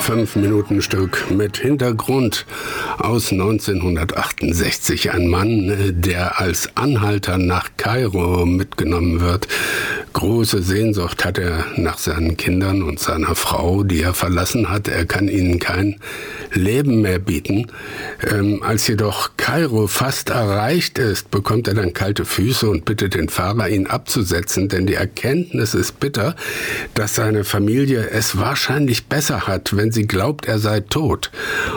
5-Minuten-Stück mit Hintergrund aus 1968. Ein Mann, der als Anhalter nach Kairo mitgenommen wird. Große Sehnsucht hat er nach seinen Kindern und seiner Frau, die er verlassen hat. Er kann ihnen kein Leben mehr bieten. Als jedoch Kairo fast erreicht ist, bekommt er dann kalte Füße und bittet den Fahrer, ihn abzusetzen, denn die Erkenntnis ist bitter, dass seine Familie es wahrscheinlich besser hat, wenn sie glaubt, er sei tot.